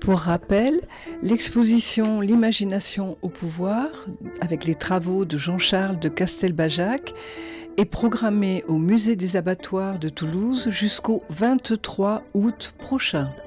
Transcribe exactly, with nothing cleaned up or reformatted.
Pour rappel, l'exposition L'imagination au pouvoir, avec les travaux de Jean-Charles de Castelbajac, est programmée au Musée des Abattoirs de Toulouse jusqu'au vingt-trois août prochain.